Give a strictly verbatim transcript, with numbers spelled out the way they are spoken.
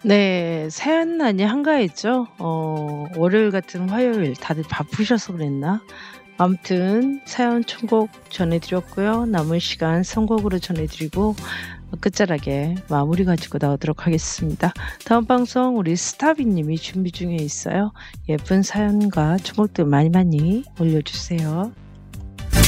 네. 사연란이 한가했죠. 어 월요일 같은 화요일 다들 바쁘셔서 그랬나? 아무튼 사연 천곡 전해 드렸고요. 남은 시간 선곡으로 전해 드리고 어 끝자락에 마무리 가지고 나오도록 하겠습니다. 다음 방송 우리 스타비 님이 준비 중에 있어요. 예쁜 사연과 천곡들 많이 많이 올려주세요.